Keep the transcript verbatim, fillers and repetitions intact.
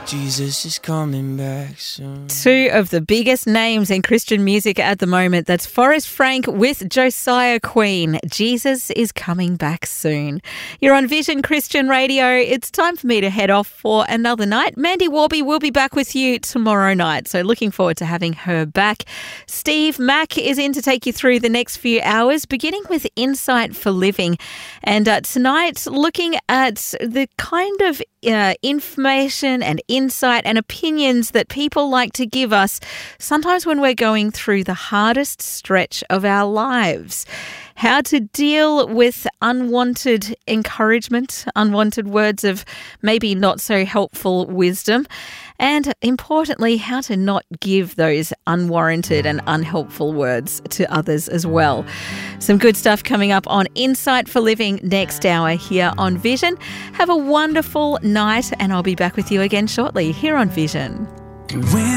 Jesus is coming back soon. Two of the biggest names in Christian music at the moment. That's Forrest Frank with Josiah Queen. Jesus is coming back soon. You're on Vision Christian Radio. It's time for me to head off for another night. Mandy Warby will be back with you tomorrow night, so looking forward to having her back. Steve Mack is in to take you through the next few hours, beginning with Insight for Living. And uh, tonight, looking at the kind of uh, information and insight and opinions that people like to give us sometimes when we're going through the hardest stretch of our lives. How to deal with unwanted encouragement, unwanted words of maybe not so helpful wisdom, and importantly, how to not give those unwarranted and unhelpful words to others as well. Some good stuff coming up on Insight for Living next hour here on Vision. Have a wonderful night, and I'll be back with you again shortly here on Vision. When